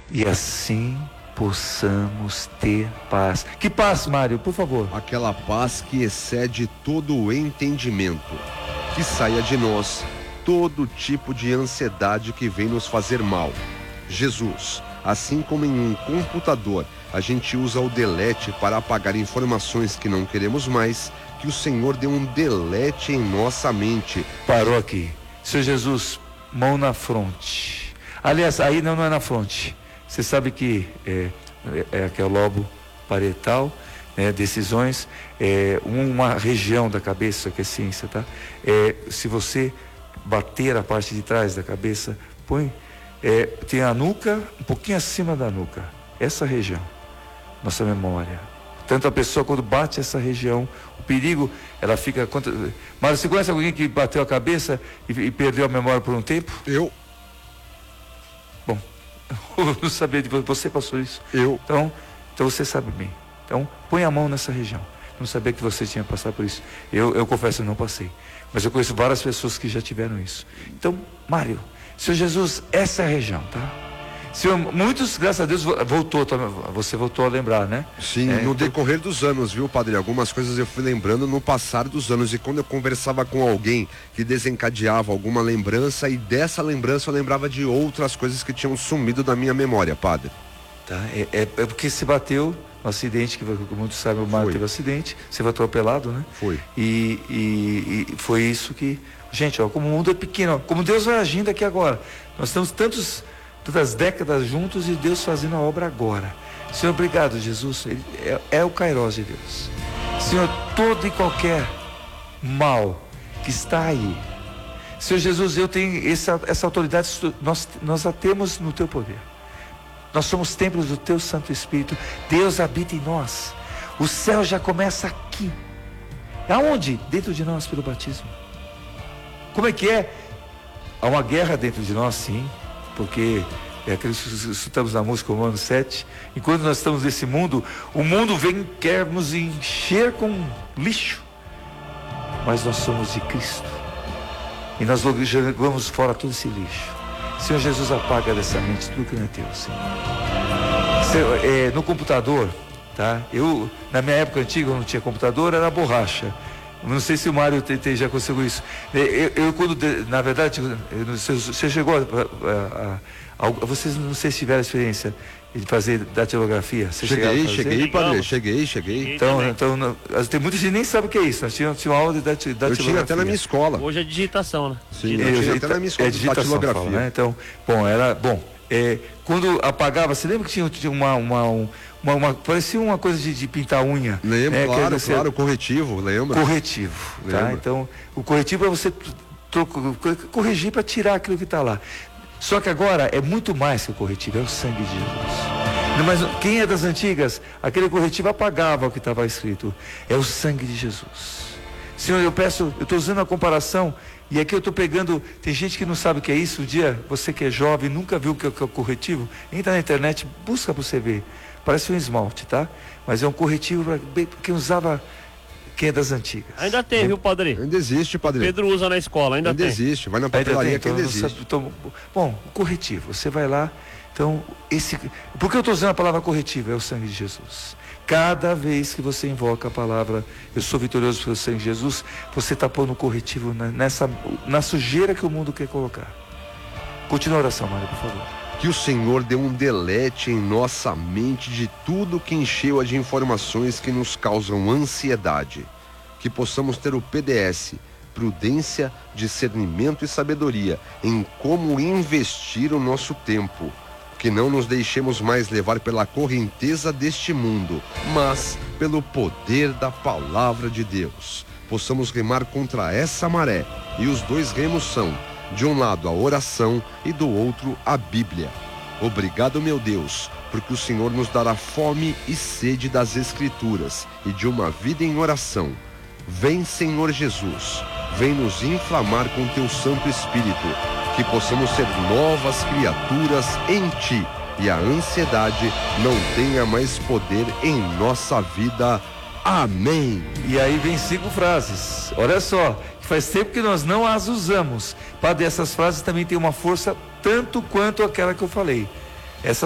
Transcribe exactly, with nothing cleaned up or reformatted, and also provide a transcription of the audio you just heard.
e assim possamos ter paz. Que paz, Mário, por favor? Aquela paz que excede todo o entendimento, que saia de nós todo tipo de ansiedade que vem nos fazer mal. Jesus, assim como em um computador a gente usa o delete para apagar informações que não queremos mais, que o Senhor dê um delete em nossa mente. Parou aqui. Senhor Jesus, mão na fronte. Aliás, aí não, não é na fronte. Você sabe que é, é, é que é o lobo parietal, né, decisões, é uma região da cabeça, que é ciência, tá? É, se você bater a parte de trás da cabeça, põe, é, tem a nuca, um pouquinho acima da nuca, essa região, nossa memória. Tanto a pessoa, quando bate essa região, o perigo, ela fica... Contra... Mas você conhece alguém que bateu a cabeça e, e perdeu a memória por um tempo? Eu. Bom, eu não sabia de você, você passou isso. Eu. Então, então você sabe bem. Então, põe a mão nessa região. Não sabia que você tinha passado por isso. Eu, eu confesso, eu não passei. Mas eu conheço várias pessoas que já tiveram isso. Então, Mário, Senhor Jesus, essa é a região, tá? Senhor, muitos, graças a Deus, voltou, você voltou a lembrar, né? Sim, é, no então... decorrer dos anos, viu, padre? Algumas coisas eu fui lembrando no passar dos anos. E quando eu conversava com alguém que desencadeava alguma lembrança, e dessa lembrança eu lembrava de outras coisas que tinham sumido da minha memória, padre. Tá, é, é, é porque se bateu no acidente, que muitos sabem, o Mário teve acidente, você foi atropelado, né? Foi. E, e, e foi isso que... Gente, ó, como o mundo é pequeno, ó, como Deus vai agindo aqui agora. Nós temos tantos... tantas décadas juntos e Deus fazendo a obra agora. Senhor, obrigado, Jesus. Ele é, é o Kairos de Deus. Senhor, todo e qualquer mal que está aí, Senhor Jesus, eu tenho essa, essa autoridade, nós, nós a temos no teu poder. Nós somos templos do teu Santo Espírito. Deus habita em nós. O céu já começa aqui. Aonde? Dentro de nós, pelo batismo. Como é que é? Há uma guerra dentro de nós, sim. Porque é aquilo que estamos na música Romanos sete, enquanto nós estamos nesse mundo, o mundo vem quer nos encher com lixo, mas nós somos de Cristo e nós jogamos fora todo esse lixo. Senhor Jesus, apaga dessa mente tudo que não é teu, Senhor. Senhor, é, no computador, tá? Eu, na minha época antiga, eu não tinha computador, era borracha. Não sei se o Mário já conseguiu isso. Eu, eu quando, na verdade, você chegou a, a, a, a vocês não sei se tiveram a experiência de fazer datilografia. Você cheguei, cheguei, padre, cheguei, cheguei. Então, então não, tem muita gente que nem sabe o que é isso. Nós tínhamos tinha uma aula de datilografia. Eu tinha até na minha escola. Hoje é digitação, né? Sim, eu, eu tinha até na minha escola é de datilografia. Fala, né? Então, bom, era bom. É, quando apagava, você lembra que tinha, tinha uma, uma, um, uma, uma parecia uma coisa de, de pintar unha? Lembro, né? claro, você, claro, corretivo, lembra? Corretivo, tá? Lembra. Então, o corretivo é você corrigir para tirar aquilo que está lá. Só que agora é muito mais que o corretivo, é o sangue de Jesus. Mas quem é das antigas, aquele corretivo apagava o que estava escrito. É o sangue de Jesus. Senhor, eu peço, eu estou usando a comparação, e aqui eu estou pegando, tem gente que não sabe o que é isso. Um dia, você que é jovem, nunca viu o que é o corretivo, entra na internet, busca para você ver. Parece um esmalte, tá? Mas é um corretivo para quem usava, quem é das antigas. Ainda tem, viu, padre? Ainda existe, padre. Pedro usa na escola, ainda, ainda tem. existe, vai na papelaria que ainda então, existe. Então, bom, o corretivo, você vai lá, então, esse... Por que eu estou usando a palavra corretivo? É o sangue de Jesus. Cada vez que você invoca a palavra, eu sou vitorioso pelo sangue de Jesus, você está pondo um corretivo nessa, na sujeira que o mundo quer colocar. Continua a oração, Mário, por favor. Que o Senhor dê um delete em nossa mente de tudo que encheu-a de informações que nos causam ansiedade. Que possamos ter o P D S, prudência, discernimento e sabedoria, em como investir o nosso tempo. Que não nos deixemos mais levar pela correnteza deste mundo, mas pelo poder da palavra de Deus. Possamos remar contra essa maré, e os dois remos são, de um lado a oração e do outro a Bíblia. Obrigado, meu Deus, porque o Senhor nos dará fome e sede das Escrituras e de uma vida em oração. Vem, Senhor Jesus, vem nos inflamar com teu Santo Espírito, que possamos ser novas criaturas em ti e a ansiedade não tenha mais poder em nossa vida. Amém. E aí vem cinco frases. Olha só, faz tempo que nós não as usamos. Padre, essas frases também têm uma força tanto quanto aquela que eu falei. Essas